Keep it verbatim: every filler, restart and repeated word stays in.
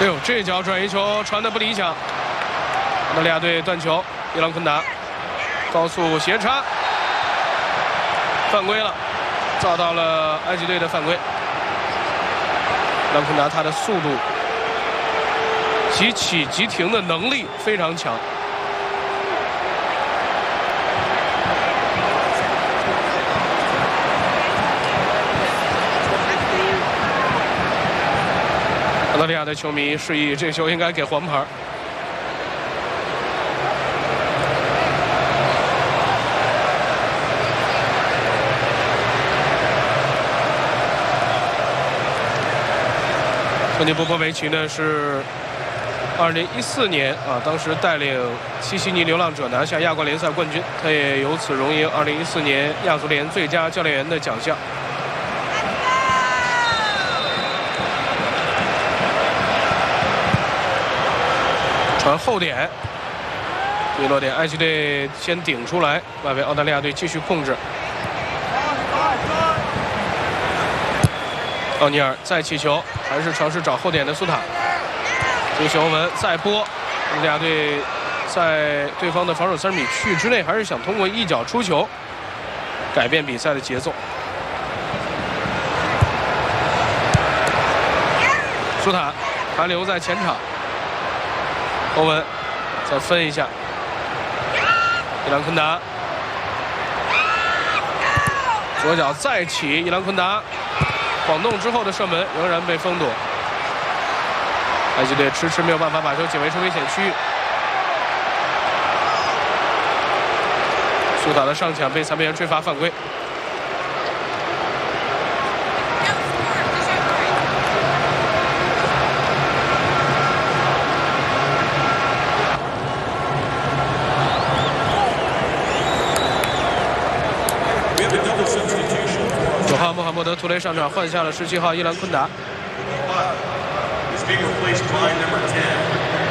哎呦，这脚转移球传的不理想，澳大利亚队断球，伊朗昆达高速斜插，犯规了，遭到了埃及队的犯规。伊朗昆达他的速度、即起即停的能力非常强。 澳大利亚的球迷示意，这个球应该给黄牌。托尼·波波维奇呢是二零一四年啊，当时带领西悉尼流浪者拿下亚冠联赛冠军，他也由此荣膺二零一四年亚足联最佳教练员的奖项。 传后点，对落点，埃及队先顶出来，外围澳大利亚队继续控制。奥尼尔再起球，还是尝试找后点的苏塔。这个小欧文再拨，澳大利亚队在对方的防守三十米区域之内，还是想通过一脚出球改变比赛的节奏。苏塔还留在前场。 欧文再分一下，伊朗昆达左脚再起，伊朗昆达晃动之后的射门仍然被封堵，埃及队迟迟没有办法把球解围出危险区域。苏塔的上抢被裁判员吹罚犯规。 九号穆罕默德·图雷上场，换下了十七号伊朗昆达。 is being replaced by number ten.